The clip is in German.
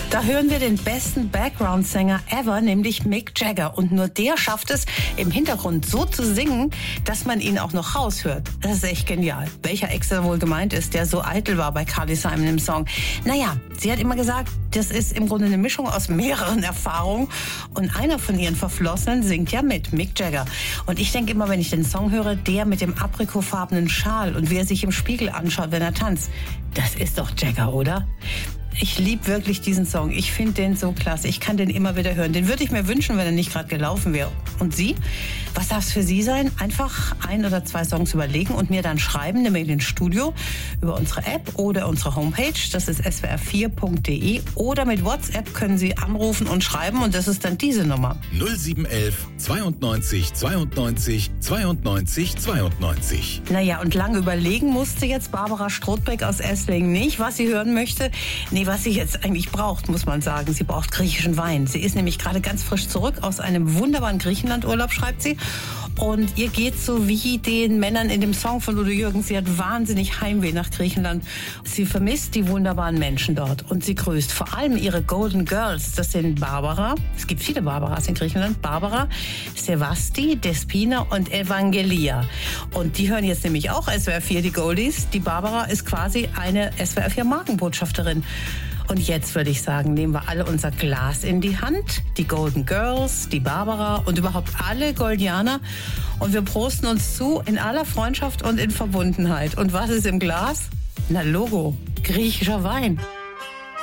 Da hören wir den besten Background-Sänger ever, nämlich Mick Jagger. Und nur der schafft es, im Hintergrund so zu singen, dass man ihn auch noch raushört. Das ist echt genial. Welcher Ex da wohl gemeint ist, der so eitel war bei Carly Simon im Song? Naja, sie hat immer gesagt, das ist im Grunde eine Mischung aus mehreren Erfahrungen. Und einer von ihren Verflossenen singt ja mit, Mick Jagger. Und ich denke immer, wenn ich den Song höre, der mit dem aprikotfarbenen Schal und wie er sich im Spiegel anschaut, wenn er tanzt, das ist doch Jagger, oder? Ich liebe wirklich diesen Song. Ich finde den so klasse. Ich kann den immer wieder hören. Den würde ich mir wünschen, wenn er nicht gerade gelaufen wäre. Und Sie? Was darf es für Sie sein? Einfach 1 oder 2 Songs überlegen und mir dann schreiben, eine Mail ins Studio über unsere App oder unsere Homepage. Das ist swr4.de. Oder mit WhatsApp können Sie anrufen und schreiben. Und das ist dann diese Nummer. 0711 92 92 92 92. Naja, und lange überlegen musste jetzt Barbara Strothbeck aus Esslingen nicht, was sie hören möchte. Nee, was sie jetzt eigentlich braucht, muss man sagen. Sie braucht griechischen Wein. Sie ist nämlich gerade ganz frisch zurück aus einem wunderbaren Griechenlandurlaub, schreibt sie. Und ihr geht so wie den Männern in dem Song von Udo Jürgens. Sie hat wahnsinnig Heimweh nach Griechenland. Sie vermisst die wunderbaren Menschen dort. Und sie grüßt vor allem ihre Golden Girls. Das sind Barbara. Es gibt viele Barbaras in Griechenland. Barbara, Sevasti, Despina und Evangelia. Und die hören jetzt nämlich auch SWR4, die Goldies. Die Barbara ist quasi eine SWR4-Markenbotschafterin. Und jetzt würde ich sagen, nehmen wir alle unser Glas in die Hand, die Golden Girls, die Barbara und überhaupt alle Goldianer. Und wir prosten uns zu in aller Freundschaft und in Verbundenheit. Und was ist im Glas? Na Logo, griechischer Wein.